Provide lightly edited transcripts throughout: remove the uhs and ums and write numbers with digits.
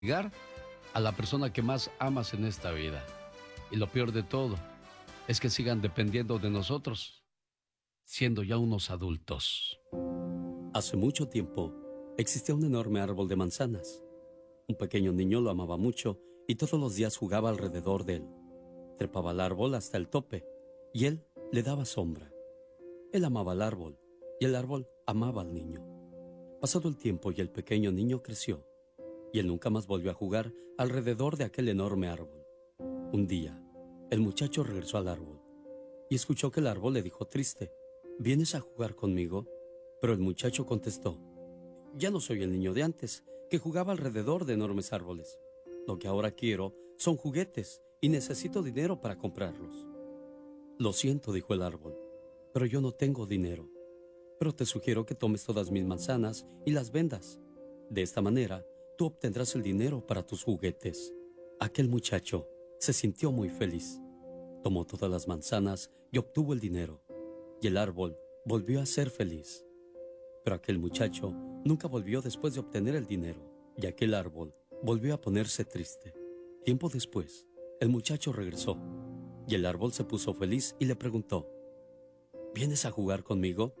llegar a la persona que más amas en esta vida. Y lo peor de todo es que sigan dependiendo de nosotros, siendo ya unos adultos. Hace mucho tiempo existía un enorme árbol de manzanas. Un pequeño niño lo amaba mucho y todos los días jugaba alrededor de él. Trepaba al árbol hasta el tope y él le daba sombra. Él amaba al árbol y el árbol amaba al niño. Pasado el tiempo y el pequeño niño creció y él nunca más volvió a jugar alrededor de aquel enorme árbol. Un día, el muchacho regresó al árbol y escuchó que el árbol le dijo triste: ¿vienes a jugar conmigo? Pero el muchacho contestó: ya no soy el niño de antes, que jugaba alrededor de enormes árboles. Lo que ahora quiero son juguetes y necesito dinero para comprarlos. Lo siento, dijo el árbol, pero yo no tengo dinero. Pero te sugiero que tomes todas mis manzanas y las vendas. De esta manera, tú obtendrás el dinero para tus juguetes. Aquel muchacho se sintió muy feliz. Tomó todas las manzanas y obtuvo el dinero. Y el árbol volvió a ser feliz. Pero aquel muchacho nunca volvió después de obtener el dinero. Y aquel árbol volvió a ponerse triste. Tiempo después, el muchacho regresó. Y el árbol se puso feliz y le preguntó: ¿vienes a jugar conmigo?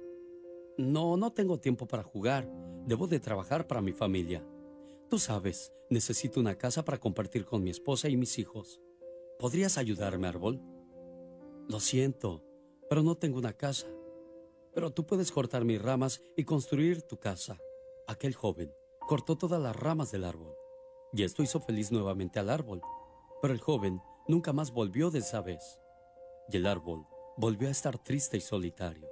No, no tengo tiempo para jugar. Debo de trabajar para mi familia. Tú sabes, necesito una casa para compartir con mi esposa y mis hijos. ¿Podrías ayudarme, árbol? Lo siento, pero no tengo una casa. Pero tú puedes cortar mis ramas y construir tu casa. Aquel joven cortó todas las ramas del árbol. Y esto hizo feliz nuevamente al árbol. Pero el joven nunca más volvió de esa vez. Y el árbol volvió a estar triste y solitario.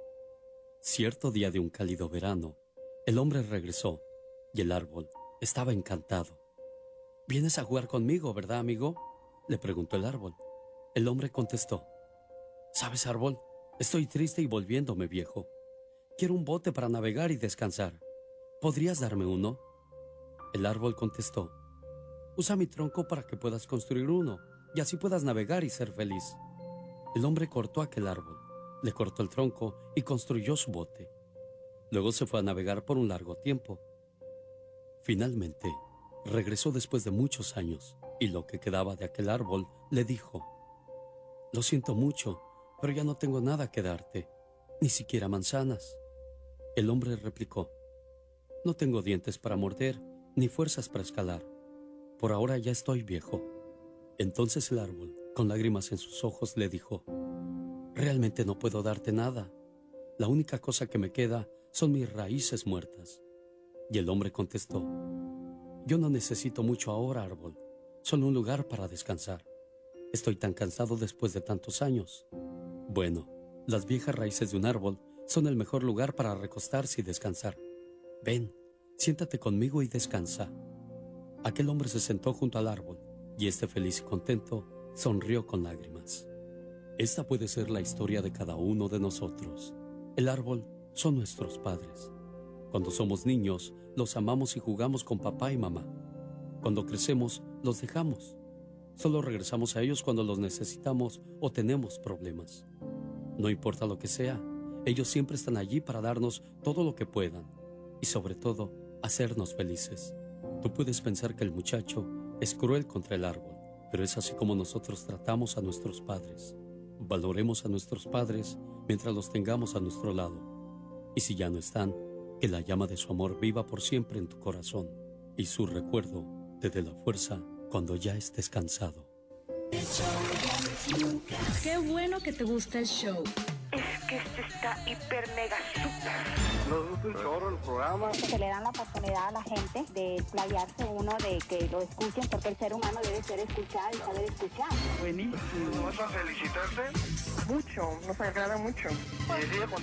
Cierto día de un cálido verano, el hombre regresó y el árbol estaba encantado. ¿Vienes a jugar conmigo, verdad, amigo?, le preguntó el árbol. El hombre contestó: ¿sabes, árbol? Estoy triste y volviéndome viejo. Quiero un bote para navegar y descansar. ¿Podrías darme uno? El árbol contestó: usa mi tronco para que puedas construir uno y así puedas navegar y ser feliz. El hombre cortó aquel árbol, le cortó el tronco y construyó su bote. Luego se fue a navegar por un largo tiempo. Finalmente, regresó después de muchos años y lo que quedaba de aquel árbol le dijo: lo siento mucho, pero ya no tengo nada que darte, ni siquiera manzanas. El hombre replicó: no tengo dientes para morder, ni fuerzas para escalar. Por ahora ya estoy viejo. Entonces el árbol, con lágrimas en sus ojos, le dijo: realmente no puedo darte nada. La única cosa que me queda son mis raíces muertas. Y el hombre contestó: yo no necesito mucho ahora, árbol, solo un lugar para descansar. Estoy tan cansado después de tantos años. Bueno, las viejas raíces de un árbol son el mejor lugar para recostarse y descansar. Ven, siéntate conmigo y descansa. Aquel hombre se sentó junto al árbol y este, feliz y contento, sonrió con lágrimas. Esta puede ser la historia de cada uno de nosotros. El árbol son nuestros padres. Cuando somos niños, los amamos y jugamos con papá y mamá. Cuando crecemos, los dejamos. Solo regresamos a ellos cuando los necesitamos o tenemos problemas. No importa lo que sea, ellos siempre están allí para darnos todo lo que puedan y sobre todo, hacernos felices. Tú puedes pensar que el muchacho es cruel contra el árbol, pero es así como nosotros tratamos a nuestros padres. Valoremos a nuestros padres mientras los tengamos a nuestro lado. Y si ya no están, que la llama de su amor viva por siempre en tu corazón y su recuerdo te dé la fuerza cuando ya estés cansado. Qué bueno que te gusta el show. Es que este está hiper mega super. Nos gusta un chorro el programa. Se le dan la oportunidad a la gente de explayarse uno, de que lo escuchen, porque el ser humano debe ser escuchado y saber escuchar. Buenísimo. ¿Vas a felicitarte? Mucho, nos agrada mucho. Y sigue con